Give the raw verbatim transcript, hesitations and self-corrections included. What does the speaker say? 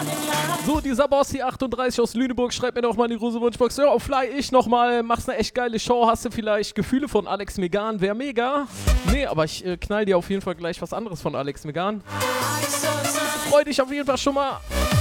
So, dieser Bossi achtunddreißig aus Lüneburg schreibt mir noch mal in die große Wunschbox. Ja, Fly, ich nochmal, machst eine echt geile Show. Hast du vielleicht Gefühle von Alex Megan? Wär mega. Nee, aber ich äh, knall dir auf jeden Fall gleich was anderes von Alex Megan. Freu dich auf jeden Fall schon mal.